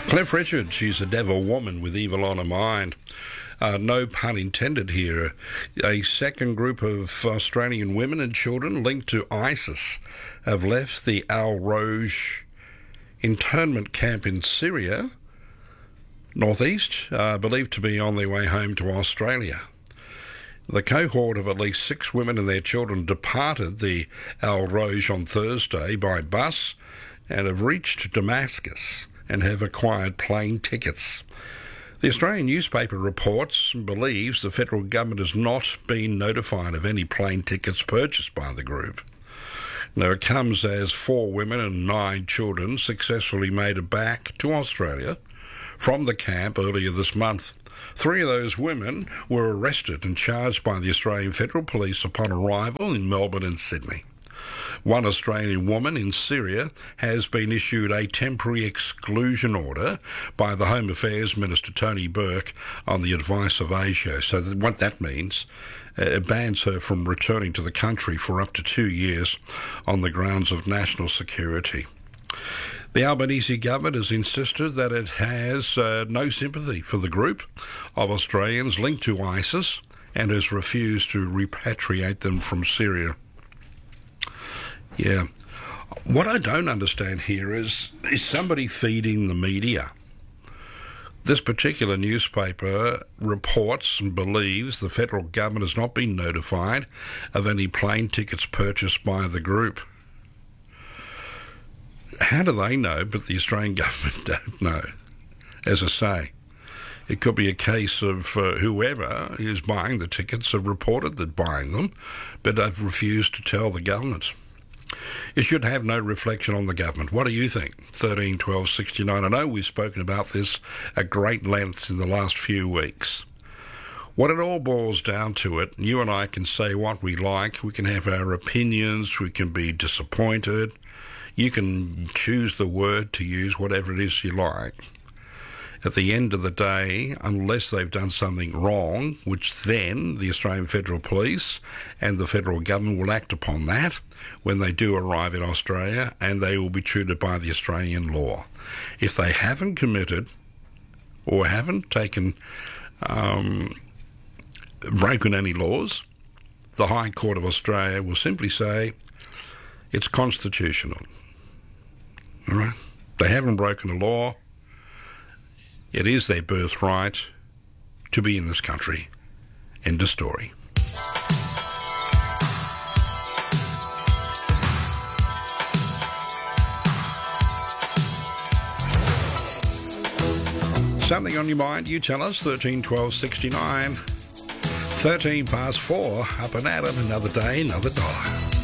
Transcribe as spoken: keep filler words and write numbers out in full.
Cliff Richard, she's a devil woman with evil on her mind. Uh, no pun intended here. A second group of Australian women and children linked to ISIS have left the Al Roj internment camp in Syria, northeast, uh, believed to be on their way home to Australia. The cohort of at least six women and their children departed the Al Roj on Thursday by bus and have reached Damascus and have acquired plane tickets. The Australian newspaper reports and believes the federal government has not been notified of any plane tickets purchased by the group. Now, it comes as four women and nine children successfully made it back to Australia from the camp earlier this month. Three of those women were arrested and charged by the Australian Federal Police upon arrival in Melbourne and Sydney. One Australian woman in Syria has been issued a temporary exclusion order by the Home Affairs Minister Tony Burke on the advice of ASIO. So that what that means, uh, it bans her from returning to the country for up to two years on the grounds of national security. The Albanese government has insisted that it has uh, no sympathy for the group of Australians linked to ISIS and has refused to repatriate them from Syria. Yeah. What I don't understand here is, is somebody feeding the media? This particular newspaper reports and believes the federal government has not been notified of any plane tickets purchased by the group. How do they know, but the Australian government don't know? As I say, it could be a case of uh, whoever is buying the tickets have reported that buying them, but have refused to tell the government. It should have no reflection on the government. What do you think? thirteen twelve sixty-nine. I know we've spoken about this at great lengths in the last few weeks. What it all boils down to it, you and I can say what we like, we can have our opinions, we can be disappointed, you can choose the word to use, whatever it is you like. At the end of the day, unless they've done something wrong, which then the Australian Federal Police and the federal government will act upon that when they do arrive in Australia, and they will be treated by the Australian law. If they haven't committed or haven't taken, um, broken any laws, the High Court of Australia will simply say it's constitutional. All right? They haven't broken a law. It is their birthright to be in this country. End of story. Something on your mind, you tell us. thirteen twelve sixty-nine. thirteen past four, up and at it, another day, another dollar.